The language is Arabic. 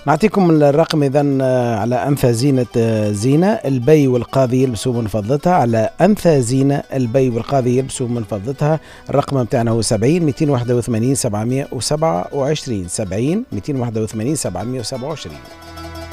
نعطيكم الرقم إذا على أنثى زينة زينة البي والقاضي يلبسوا من فضتها، على أنثى زينة البي والقاضي يلبسوا من فضتها. الرقم بتاعنا هو 70 281 727 70 281 727.